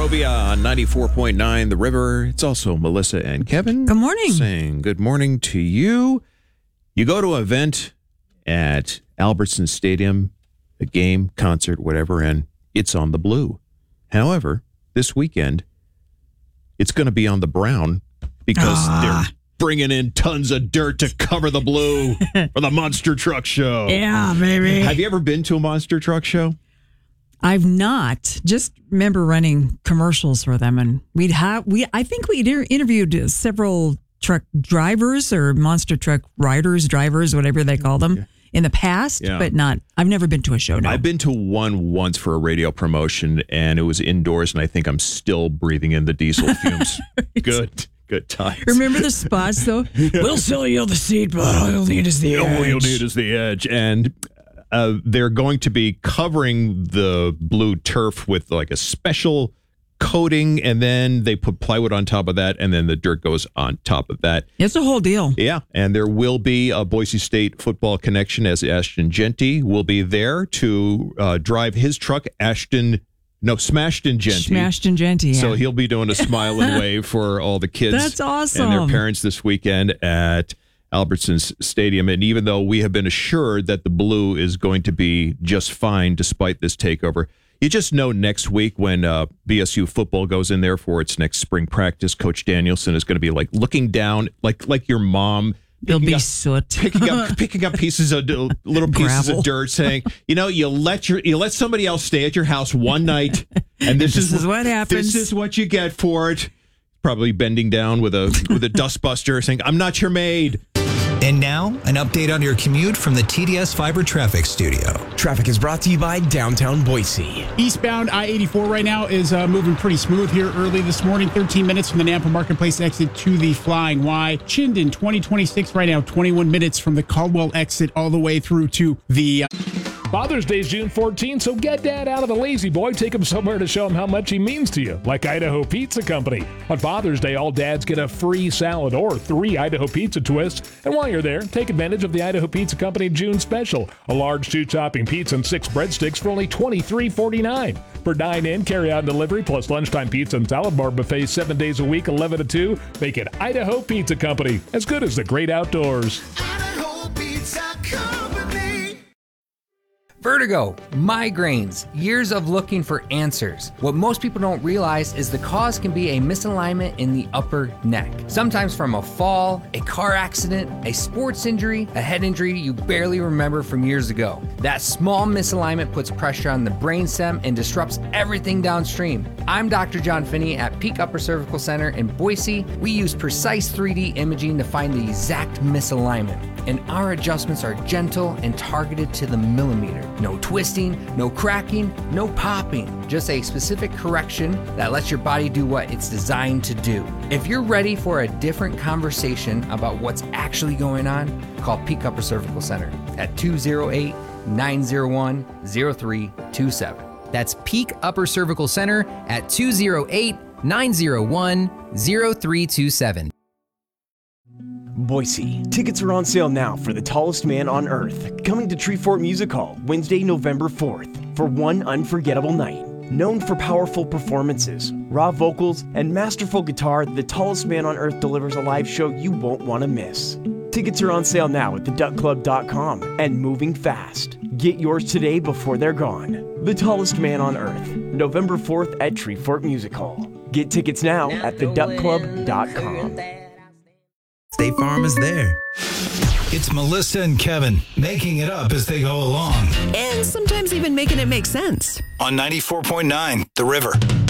Robia on 94.9 The River. It's also Melissa and Kevin. Good morning. Saying good morning to you. You go to an event at Albertson Stadium, a game, concert, whatever, and it's on the blue. However, this weekend, it's going to be on the brown because they're bringing in tons of dirt to cover the blue for the Monster Truck Show. Yeah, baby. Have you ever been to a Monster Truck Show? I've not. Just remember running commercials for them, and I think we'd interviewed several truck drivers or monster truck riders, drivers, whatever they call them, in the past, but not. I've never been to a show. No. I've been to one once for a radio promotion, and it was indoors, and I think I'm still breathing in the diesel fumes. Right. Good times. Remember the spots, though? We'll sell you the seat, but all you'll need is the edge. All you'll need is the edge. And they're going to be covering the blue turf with like a special coating, and then they put plywood on top of that, and then the dirt goes on top of that. It's a whole deal. Yeah, and there will be a Boise State football connection as Ashton Genty will be there to drive his truck. Smashton Genty. Smashton Genty, yeah. So he'll be doing a smile and wave for all the kids. That's awesome. And their parents this weekend at Albertson Stadium. And even though we have been assured that the blue is going to be just fine despite this takeover, you just know next week when BSU football goes in there for its next spring practice, Coach Danielson is going to be like looking down like your mom. There'll be soot. Picking up pieces of little pieces of dirt, saying, you let somebody else stay at your house one night, and this is what happens. This is what you get for it. Probably bending down with a dustbuster, saying, "I'm not your maid." And now, an update on your commute from the TDS Fiber Traffic Studio. Traffic is brought to you by Downtown Boise. Eastbound I-84 right now is moving pretty smooth here early this morning. 13 minutes from the Nampa Marketplace exit to the Flying Y. Chinden, 2026 right now, 21 minutes from the Caldwell exit all the way through to the... Father's Day is June 14th, so get Dad out of the lazy boy. Take him somewhere to show him how much he means to you, like Idaho Pizza Company. On Father's Day, all dads get a free salad or 3 Idaho Pizza twists. And while you're there, take advantage of the Idaho Pizza Company June special. A large 2-topping pizza and 6 breadsticks for only $23.49. For dine-in, carry-out, and delivery, plus lunchtime pizza and salad bar buffets 7 days a week, 11 to 2. Make it Idaho Pizza Company, as good as the great outdoors. Idaho Pizza Company. Vertigo, migraines, years of looking for answers. What most people don't realize is the cause can be a misalignment in the upper neck. Sometimes from a fall, a car accident, a sports injury, a head injury you barely remember from years ago. That small misalignment puts pressure on the brainstem and disrupts everything downstream. I'm Dr. John Finney at Peak Upper Cervical Center in Boise. We use precise 3D imaging to find the exact misalignment, and our adjustments are gentle and targeted to the millimeter. No twisting, no cracking, no popping. Just a specific correction that lets your body do what it's designed to do. If you're ready for a different conversation about what's actually going on, call Peak Upper Cervical Center at 208-901-0327. That's Peak Upper Cervical Center at 208-901-0327. Boise. Tickets are on sale now for The Tallest Man on Earth, coming to Treefort Music Hall Wednesday, November 4th, for one unforgettable night. Known for powerful performances, raw vocals, and masterful guitar, The Tallest Man on Earth delivers a live show you won't want to miss. Tickets are on sale now at theduckclub.com and moving fast. Get yours today before they're gone. The Tallest Man on Earth, November 4th at Treefort Music Hall. Get tickets now at theduckclub.com. State Farm is there. It's Melissa and Kevin making it up as they go along. And sometimes even making it make sense. On 94.9 The River.